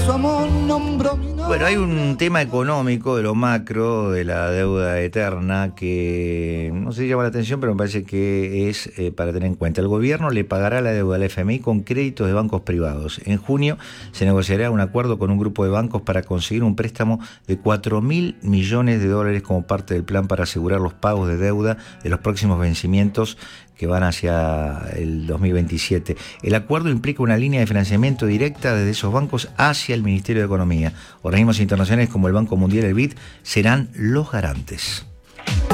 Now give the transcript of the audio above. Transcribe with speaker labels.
Speaker 1: su amor nombró mi nombre.
Speaker 2: Bueno, hay un tema económico de lo macro, de la deuda eterna, que no sé si llama la atención, pero me parece que es para tener en cuenta. El gobierno le pagará la deuda al FMI con créditos de bancos privados. En junio se negociará un acuerdo con un grupo de bancos para conseguir un préstamo de 4.000 millones de dólares como parte del plan para asegurar los pagos de deuda de los próximos vencimientos que van hacia el 2027. El acuerdo implica una línea de financiamiento directa desde esos bancos hacia el Ministerio de Economía. Organismos internacionales como el Banco Mundial y el BID serán los garantes.